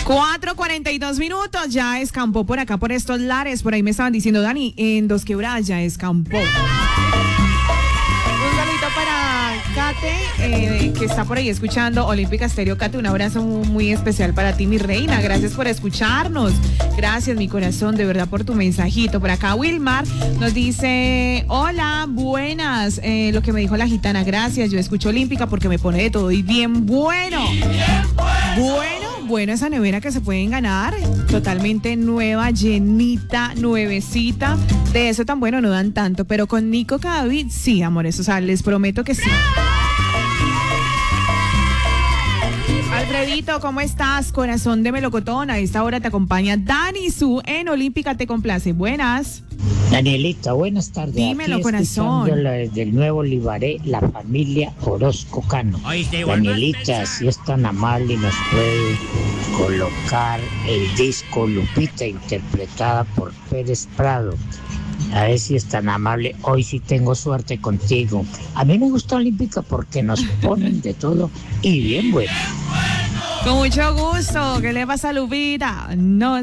4:42, ya escampó por acá, por estos lares. Por ahí me estaban diciendo, Dani, en Dos Quebradas ya escampó. Un saludito para Kate, que está por ahí escuchando Olímpica Estéreo. Kate, un abrazo muy especial para ti, mi reina. Gracias por escucharnos. Gracias, mi corazón, de verdad, por tu mensajito. Por acá, Wilmar nos dice, hola, buenas. Lo que me dijo la gitana, gracias. Yo escucho Olímpica porque me pone de todo y bien bueno. Bueno, esa nevera que se pueden ganar, totalmente nueva, llenita, nuevecita. De eso tan bueno no dan tanto, pero con Nico Cadavid, sí, amores, o sea, les prometo que sí. Alfredito, ¿cómo estás? Corazón de melocotón, a esta hora te acompaña Dani Su en Olímpica Te Complace. Buenas. Danielita, buenas tardes. Dímelo, aquí corazón. Desde el Nuevo Libaré, la familia Orozco Cano. Danielita, si es tan amable y nos puede colocar el disco Lupita, interpretada por Pérez Prado. A ver si es tan amable. Hoy sí tengo suerte contigo. A mí me gusta Olímpica porque nos ponen de todo y bien bueno. Con mucho gusto. ¿Qué le pasa a Lupita? No